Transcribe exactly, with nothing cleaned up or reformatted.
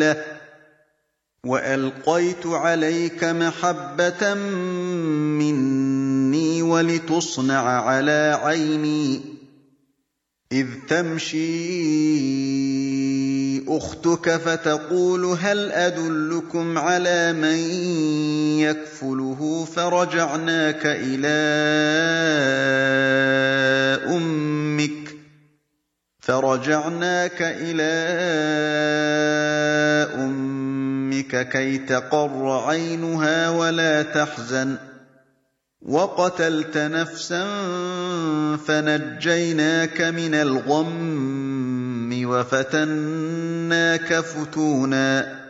سَبِيلَهُ وَأَلْقَيْتُ عَلَيْكَ مَحَبَّةً مِّنِّي وَلِتُصْنَعَ عَلَىٰ عَيْنِي إِذْ تَمْشِي أُخْتُكَ فَتَقُولُ هَلْ أَدُلُّكُمْ عَلَىٰ مَن يَكْفُلُهُ فَرَجَعْنَاكَ إِلَىٰ أُمِّكَ فرجعناك إلى أمك كي تقر عينها ولا تحزن وقتلت نفسا فنجيناك من الغم وفتناك فتونا